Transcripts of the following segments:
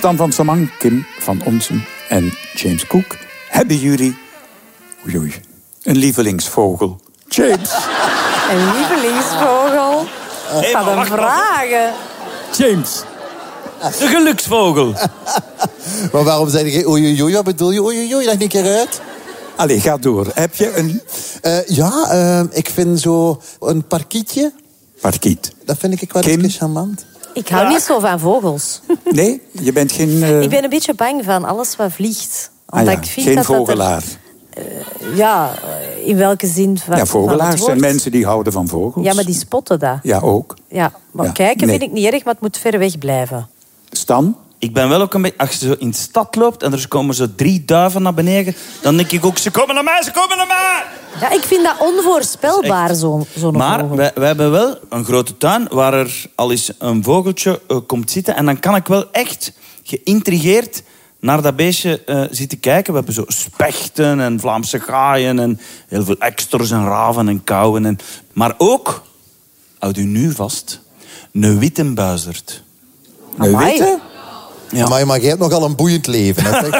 Stan van Samang, Kim van Onsen en James Cook. Hebben jullie een lievelingsvogel? James. Een lievelingsvogel? Wat een vragen. James. De geluksvogel. Maar waarom zei je oei? Wat bedoel je? Oei, leg een keer uit. Allee, ga door. Heb je een... Ik vind zo een parkietje. Parkiet. Dat vind ik wel eens charmant. Ik hou niet zo van vogels. Nee? Je bent geen... Ik ben een beetje bang van alles wat vliegt. Ik vind geen vogelaar. In welke zin van vogelaars zijn mensen die houden van vogels. Ja, maar die spotten dat. Ja, ook. Ja, maar kijken vind ik niet erg, maar het moet ver weg blijven. Stan? Ik ben wel ook een beetje... Als je zo in de stad loopt en er komen zo 3 duiven naar beneden, dan denk ik ook, ze komen naar mij! Ja, ik vind dat onvoorspelbaar, zo'n vogel. Maar wij hebben wel een grote tuin waar er al eens een vogeltje komt zitten. En dan kan ik wel echt geïntrigeerd naar dat beestje zitten kijken. We hebben zo spechten en Vlaamse gaaien en heel veel eksters en raven en kauwen. Maar ook, houd u nu vast, een wittenbuizerd. Een witte? Ja. Maar jij hebt nogal een boeiend leven.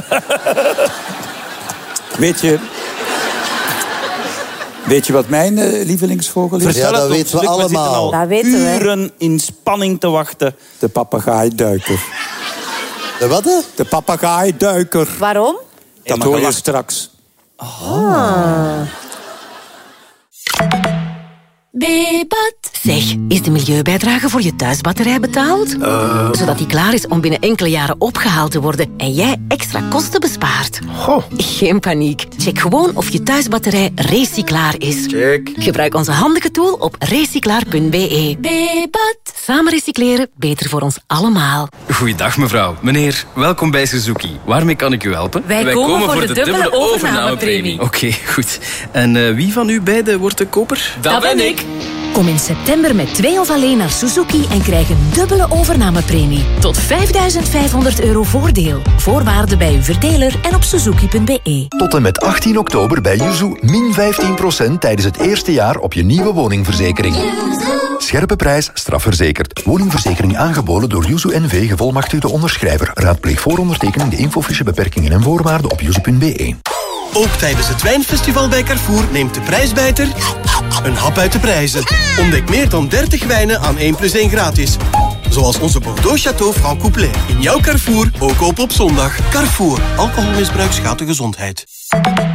Weet je wat mijn lievelingsvogel is? Ja, dat weten we allemaal. Dat weten we. Uren in spanning te wachten. De papegaaiduiker. De wat? De papegaaiduiker. Waarom? Dat hoor je straks. Bebat. Zeg, is de milieubijdrage voor je thuisbatterij betaald? Zodat die klaar is om binnen enkele jaren opgehaald te worden en jij extra kosten bespaart. Geen paniek. Check gewoon of je thuisbatterij recyclaar is. Check. Gebruik onze handige tool op recyclaar.be. Bebat. Samen recycleren, beter voor ons allemaal. Goeiedag mevrouw. Meneer, welkom bij Suzuki. Waarmee kan ik u helpen? Wij komen voor de dubbele overnamepremie. Oké, goed. En wie van u beiden wordt de koper? Dat ben ik. Kom in september met 2 of alleen naar Suzuki en krijg een dubbele overnamepremie. Tot €5.500 voordeel. Voorwaarden bij uw verdeler en op suzuki.be. Tot en met 18 oktober bij Yuzu min 15% tijdens het eerste jaar op je nieuwe woningverzekering. Scherpe prijs, strafverzekerd. Woningverzekering aangeboden door Yuzu NV, gevolmachtigde onderschrijver. Raadpleeg voor ondertekening de infofiche beperkingen en voorwaarden op yuzu.be. Ook tijdens het wijnfestival bij Carrefour neemt de prijsbijter een hap uit de prijzen. Ontdek meer dan 30 wijnen aan 1+1 gratis. Zoals onze Bordeaux Château Franc Couplet. In jouw Carrefour, ook op zondag. Carrefour, alcoholmisbruik schaadt de gezondheid.